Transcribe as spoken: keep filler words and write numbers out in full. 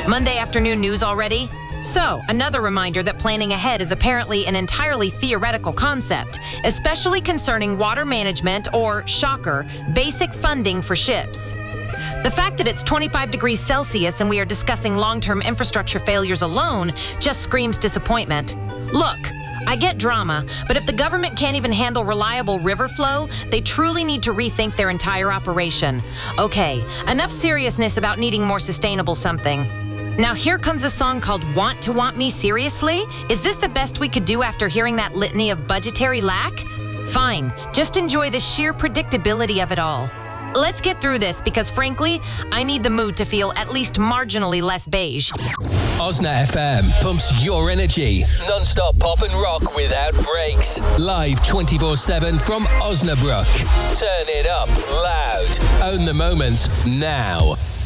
Monday afternoon news already? So, another reminder that planning ahead is apparently an entirely theoretical concept, especially concerning water management or, shocker, basic funding for ships. The fact that it's twenty-five degrees Celsius and we are discussing long-term infrastructure failures alone just screams disappointment. Look, I get drama, but if the government can't even handle reliable river flow, they truly need to rethink their entire operation. Okay, enough seriousness about needing more sustainable something. Now here comes a song called Want to Want Me Seriously? Is this the best we could do after hearing that litany of budgetary lack? Fine, just enjoy the sheer predictability of it all. Let's get through this because frankly, I need the mood to feel at least marginally less beige. Osna F M pumps your energy. Non-stop pop and rock without breaks. Live twenty-four seven from Osnabrück. Turn it up loud. Own the moment now.